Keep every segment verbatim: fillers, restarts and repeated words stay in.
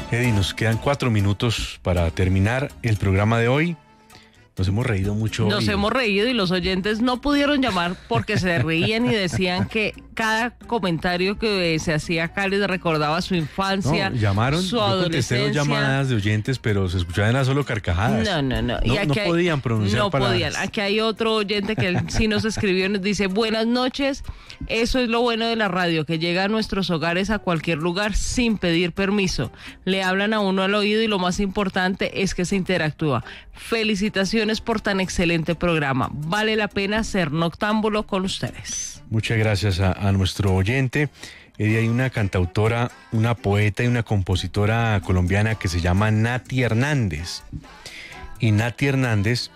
Eddie, nos quedan cuatro minutos para terminar el programa de hoy. Nos hemos reído mucho. Nos hoy. hemos reído y los oyentes no pudieron llamar porque se reían y decían que cada comentario que se hacía acá les recordaba su infancia, No, llamaron, su yo contesté dos adolescencia. llamadas de oyentes, pero se escuchaban a solo carcajadas. No, no, no. No, Y aquí no hay- podían pronunciar No palabras. podían. Aquí hay otro oyente que él sí nos escribió y nos dice, buenas noches, eso es lo bueno de la radio, que llega a nuestros hogares a cualquier lugar sin pedir permiso. Le hablan a uno al oído y lo más importante es que se interactúa. Felicitaciones por tan excelente programa. Vale la pena ser noctámbulo con ustedes. Muchas gracias a, a nuestro oyente. Eddie, hay una cantautora, una poeta y una compositora colombiana que se llama Nati Hernández. Y Nati Hernández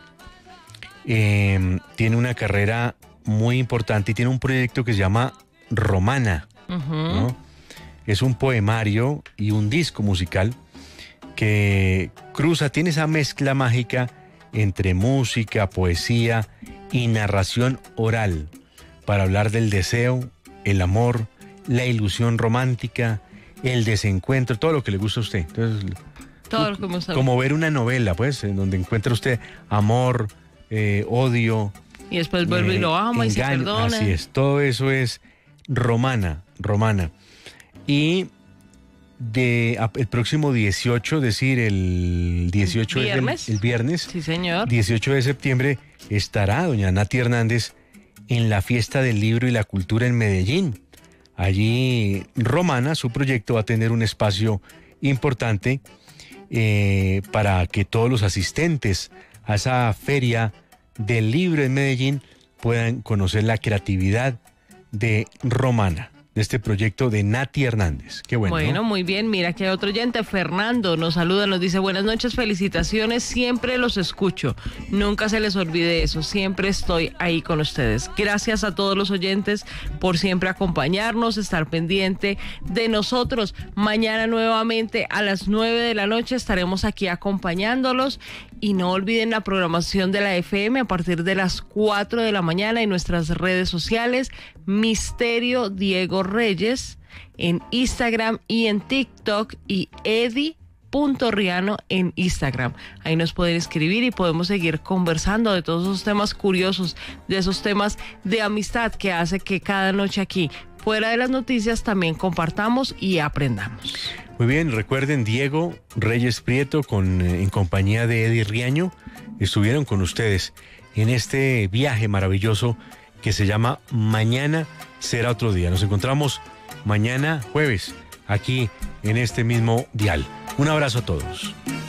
eh, tiene una carrera muy importante y tiene un proyecto que se llama Romana, Ujú. ¿no? Es un poemario y un disco musical que cruza, tiene esa mezcla mágica entre música, poesía y narración oral para hablar del deseo, el amor, la ilusión romántica, el desencuentro, todo lo que le gusta a usted. Entonces, Todo lo que hemos hablado. como ver una novela, pues, en donde encuentra usted amor, eh, odio. Y después vuelve y lo ama y se engaño. perdona. Así es, todo eso es Romana, Romana. Y de a- el próximo dieciocho, es decir, el dieciocho es el- ¿Viernes? el viernes, Sí, señor. dieciocho de septiembre, estará doña Nati Hernández en la Fiesta del Libro y la Cultura en Medellín. Allí Romana, su proyecto, va a tener un espacio importante eh, para que todos los asistentes a esa feria del libro en Medellín puedan conocer la creatividad de Romana, de este proyecto de Nati Hernández. Qué bueno. Bueno, ¿no? muy bien. Mira que hay otro oyente, Fernando, nos saluda, nos dice, buenas noches, felicitaciones, siempre los escucho. Nunca se les olvide eso, siempre estoy ahí con ustedes. Gracias a todos los oyentes por siempre acompañarnos, estar pendiente de nosotros. Mañana nuevamente a las nueve de la noche estaremos aquí acompañándolos. Y no olviden la programación de la F M a partir de las cuatro de la mañana en nuestras redes sociales, Misterio Diego Reyes en Instagram y en TikTok y Eddie punto Riano en Instagram. Ahí nos pueden escribir y podemos seguir conversando de todos esos temas curiosos, de esos temas de amistad que hace que cada noche aquí, fuera de las noticias, también compartamos y aprendamos. Muy bien, recuerden, Diego Reyes Prieto con, eh, en compañía de Eddie Riaño estuvieron con ustedes en este viaje maravilloso que se llama Mañana será otro día. Nos encontramos mañana jueves aquí en este mismo dial. Un abrazo a todos.